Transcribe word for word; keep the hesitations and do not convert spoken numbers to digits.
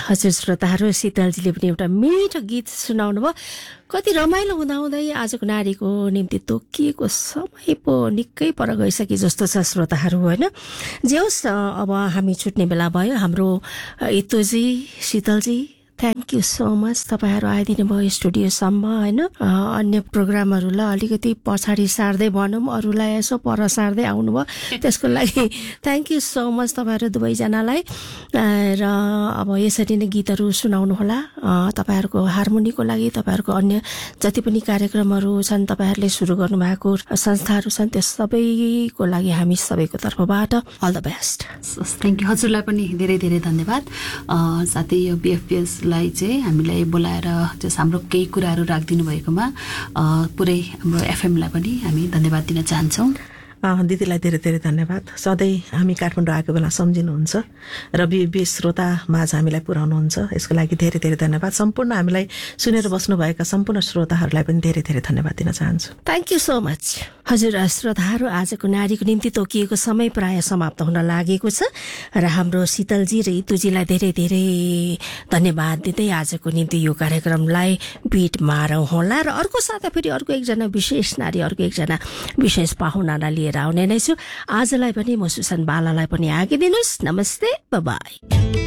हजुर श्रोताहरू, शीतलजीले पनि एउटा मिठो गीत सुनाउनु भयो। कति रमाइलो हुँदाहुँदै आजको नारीको निम्ति तोकिएको समय पो निकै पर गइसके जस्तो छ श्रोताहरू, होइन? जे होस्, अब हामी छुट्ने बेला भयो। हाम्रो इतुजी, शीतलजी, थ्याङ्क यू सो मच। तपाईँहरू आइदिनु भयो स्टुडियोसम्म, होइन? अन्य प्रोग्रामहरूलाई अलिकति पछाडि सार्दै भनौँ, अरूलाई यसो पर सार्दै आउनुभयो, त्यसको लागि थ्याङ्क यू सो मच तपाईँहरू दुवैजनालाई। र अब यसरी नै गीतहरू सुनाउनु होला तपाईँहरूको हार्मोनीको लागि, तपाईँहरूको अन्य जति पनि कार्यक्रमहरू छन्, तपाईँहरूले सुरु गर्नुभएको संस्थाहरू छन्, त्यस सबैको लागि हामी सबैको तर्फबाट all the best. Thank you. हजुरलाई पनि धेरै धेरै धन्यवाद। साथै यो बिएफपिएस लाई चाहिँ हामीलाई बोलाएर जस हाम्रो केही कुराहरू राखिदिनु भएकोमा पुरै हाम्रो एफएमलाई पनि हामी धन्यवाद दिन चाहन्छौँ। दिदीलाई धेरै धेरै धन्यवाद। सधैँ हामी काठमाडौँ आएको बेला सम्झिनुहुन्छ र बिएफबी श्रोता माझ हामीलाई पुर्याउनुहुन्छ, यसको लागि धेरै धेरै धन्यवाद। सम्पूर्ण हामीलाई सुनेर बस्नुभएका सम्पूर्ण श्रोताहरूलाई पनि धेरै धेरै धन्यवाद दिन चाहन्छु। Thank you so much. हजुर श्रोताहरू, आजको नारीको निम्ति तोकिएको समय प्राय समाप्त हुन लागेको छ र हाम्रो शीतलजी र इतुजीलाई धेरै धेरै धन्यवाद दिँदै आजको निम्ति यो कार्यक्रमलाई बिट मारौँ होला। र अर्को साता फेरि अर्को एकजना विशेष नारी, अर्को एकजना विशेष पाहुनालाई लिएर आउने नै छु। आजलाई पनि म सुसन बालालाई पनि आगिदिनुहोस्। नमस्ते, बाई।